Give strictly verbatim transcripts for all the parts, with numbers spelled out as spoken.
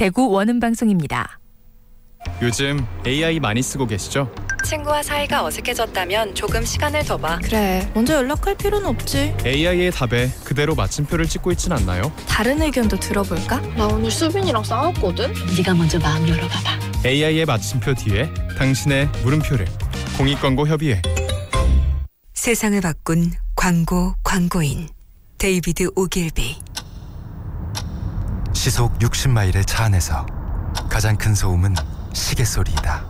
대구 원음방송입니다. 요즘 에이아이 많이 쓰고 계시죠? 친구와 사이가 어색해졌다면 조금 시간을 더 봐. 그래, 먼저 연락할 필요는 없지. 에이아이의 답에 그대로 마침표를 찍고 있진 않나요? 다른 의견도 들어볼까? 나 오늘 수빈이랑 싸웠거든? 네가 먼저 마음 열어봐봐. 에이아이의 마침표 뒤에 당신의 물음표를 공익광고협의회. 세상을 바꾼 광고 광고인 데이비드 오길비. 시속 육십 마일의 차 안에서 가장 큰 소음은 시계 소리이다.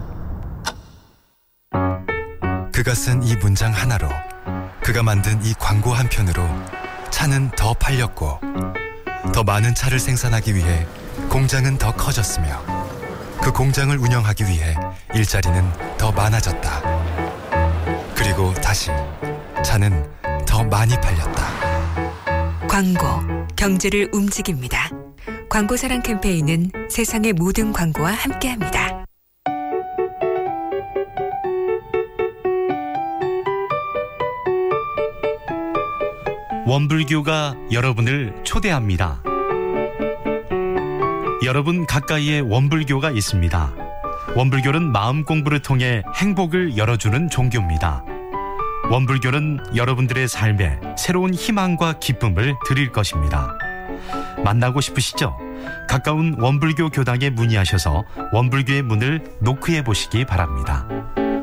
그가 쓴 이 문장 하나로, 그가 만든 이 광고 한 편으로 차는 더 팔렸고, 더 많은 차를 생산하기 위해 공장은 더 커졌으며, 그 공장을 운영하기 위해 일자리는 더 많아졌다. 그리고 다시 차는 더 많이 팔렸다. 광고, 경제를 움직입니다. 광고사랑 캠페인은 세상의 모든 광고와 함께합니다. 원불교가 여러분을 초대합니다. 여러분 가까이에 원불교가 있습니다. 원불교는 마음 공부를 통해 행복을 열어주는 종교입니다. 원불교는 여러분들의 삶에 새로운 희망과 기쁨을 드릴 것입니다. 만나고 싶으시죠? 가까운 원불교 교당에 문의하셔서 원불교의 문을 노크해 보시기 바랍니다.